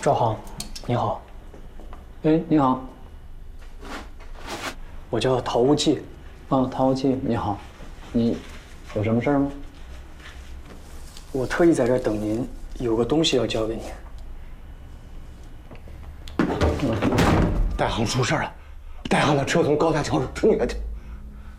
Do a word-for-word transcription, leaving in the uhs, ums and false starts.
赵航，你好。 哎，你好， 我叫陶无忌。 啊，陶无忌，你好，你有什么事儿吗？ 我特意在这儿等您，有个东西要交给您。 代航出事了，代航的车从高架桥上冲下去。